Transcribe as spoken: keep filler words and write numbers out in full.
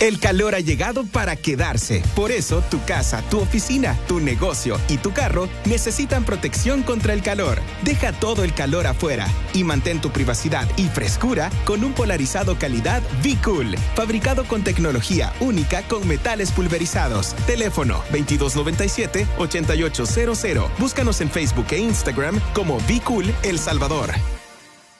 El calor ha llegado para quedarse. Por eso, tu casa, tu oficina, tu negocio y tu carro necesitan protección contra el calor. Deja todo el calor afuera y mantén tu privacidad y frescura con un polarizado calidad V-Cool, fabricado con tecnología única con metales pulverizados. Teléfono veintidós noventa y siete, ochenta y ocho cero cero. Búscanos en Facebook e Instagram como V-Cool El Salvador.